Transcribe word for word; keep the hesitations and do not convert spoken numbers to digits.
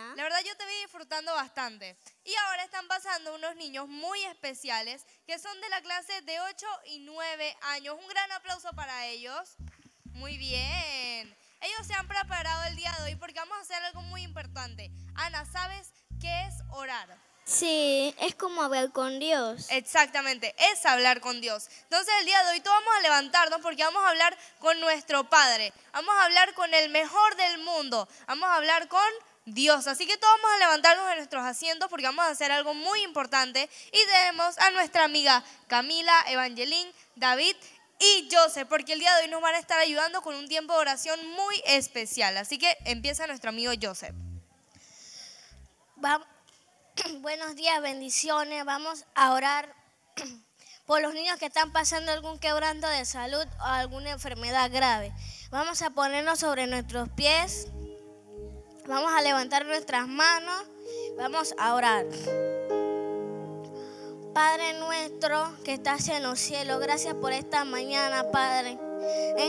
Ana. La verdad yo te vi disfrutando bastante. Y ahora están pasando unos niños muy especiales que son de la clase de ocho y nueve años. Un gran aplauso para ellos. Muy bien. Ellos se han preparado el día de hoy porque vamos a hacer algo muy importante. Ana, ¿sabes qué es orar? Sí, es como hablar con Dios. Exactamente, es hablar con Dios. Entonces el día de hoy todos vamos a levantarnos porque vamos a hablar con nuestro Padre. Vamos a hablar con el mejor del mundo. Vamos a hablar con Dios. Así que todos vamos a levantarnos de nuestros asientos porque vamos a hacer algo muy importante. Y tenemos a nuestra amiga Camila, Evangeline, David y Joseph, porque el día de hoy nos van a estar ayudando con un tiempo de oración muy especial. Así que empieza nuestro amigo Joseph. Va- Buenos días, bendiciones. Vamos a orar por los niños que están pasando algún quebranto de salud o alguna enfermedad grave. Vamos a ponernos sobre nuestros pies. Vamos a levantar nuestras manos. Vamos a orar. Padre nuestro que estás en los cielos, gracias por esta mañana, Padre. En